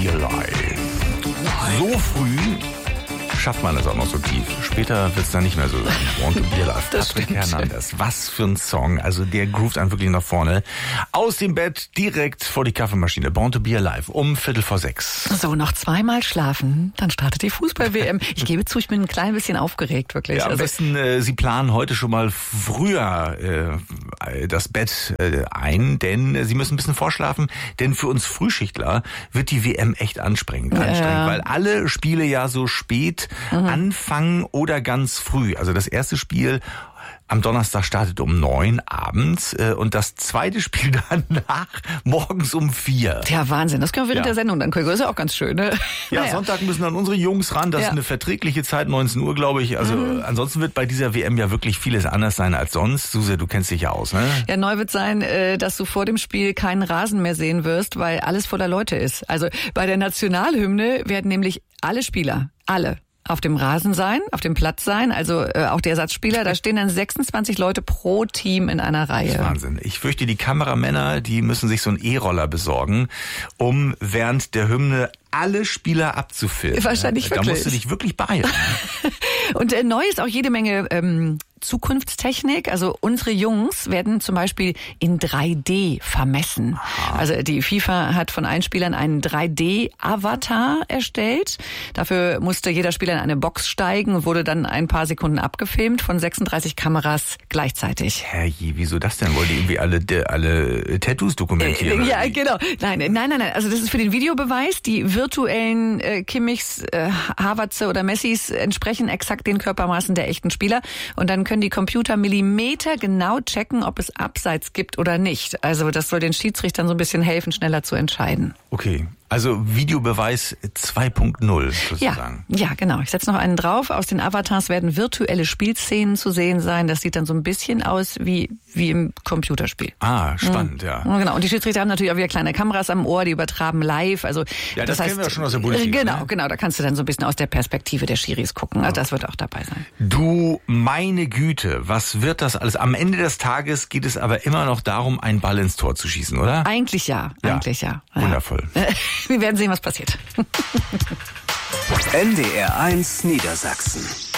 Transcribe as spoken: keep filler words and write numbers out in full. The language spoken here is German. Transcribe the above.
Be Alive. So früh schafft man das auch noch so tief. Später wird es dann nicht mehr so sein. Want to Be Alive. Patrick Hernandez. Was für ein Song. Also der groovt einen wirklich nach vorne. Aus dem Bett direkt vor die Kaffeemaschine. Born to Be Alive. Um Viertel vor sechs. So, noch zweimal schlafen. Dann startet die Fußball-W M. Ich gebe zu, ich bin ein klein bisschen aufgeregt, wirklich. Ja, am also, besten, äh, Sie planen heute schon mal früher äh, das Bett äh, ein, denn äh, Sie müssen ein bisschen vorschlafen. Denn für uns Frühschichtler wird die W M echt anstrengend. anstrengend ja. Weil alle Spiele ja so spät mhm. anfangen oder ganz früh. Also das erste Spiel am Donnerstag startet um neun abends äh, und das zweite Spiel danach morgens um vier. Ja, Wahnsinn. Das können wir während ja. der Sendung dann gucken. Das ist ja auch ganz schön, ne? Ja, naja. Sonntag müssen dann unsere Jungs ran. Das ja. ist eine verträgliche Zeit, neunzehn Uhr, glaube ich. Also mhm. ansonsten wird bei dieser W M ja wirklich vieles anders sein als sonst. Suse, du kennst dich ja aus, ne? Ja, neu wird sein, dass du vor dem Spiel keinen Rasen mehr sehen wirst, weil alles voller Leute ist. Also bei der Nationalhymne werden nämlich alle Spieler, alle, auf dem Rasen sein, auf dem Platz sein, also äh, auch die Ersatzspieler, da stehen dann sechsundzwanzig Leute pro Team in einer Reihe. Das ist Wahnsinn. Ich fürchte, die Kameramänner, die müssen sich so einen E-Roller besorgen, um während der Hymne alle Spieler abzufilmen. Wahrscheinlich da wirklich. Da musst du dich wirklich beeilen. Und äh, neu ist auch jede Menge ähm, Zukunftstechnik. Also unsere Jungs werden zum Beispiel in drei D vermessen. Aha. Also die FIFA hat von allen Spielern einen drei D-Avatar erstellt. Dafür musste jeder Spieler in eine Box steigen und wurde dann ein paar Sekunden abgefilmt von sechsunddreißig Kameras gleichzeitig. Herrje, wieso das denn? Wollen die irgendwie alle, alle Tattoos dokumentieren? Äh, ja, genau. Nein, nein, nein, nein. Also das ist für den Videobeweis. Die virtuellen äh, Kimmichs, äh, Havertze oder Messis entsprechen exakt den Körpermaßen der echten Spieler. Und dann können die Computer Millimeter genau checken, ob es Abseits gibt oder nicht. Also das soll den Schiedsrichtern so ein bisschen helfen, schneller zu entscheiden. Okay, also Videobeweis zwei Punkt null sozusagen. Ja, ja, genau. Ich setze noch einen drauf. Aus den Avatars werden virtuelle Spielszenen zu sehen sein. Das sieht dann so ein bisschen aus wie wie im Computerspiel. Ah, spannend, mhm. ja. Genau. Und die Schiedsrichter haben natürlich auch wieder kleine Kameras am Ohr, die übertragen live. Also ja, das, das heißt, kennen wir ja schon aus der Bundesliga. Genau, ne? genau. Da kannst du dann so ein bisschen aus der Perspektive der Schiris gucken. Also das wird auch dabei sein. Du, meine Güte, was wird das alles? Am Ende des Tages geht es aber immer noch darum, einen Ball ins Tor zu schießen, oder? Eigentlich ja, ja. eigentlich ja. Wundervoll. Wir werden sehen, was passiert. N D R eins Niedersachsen.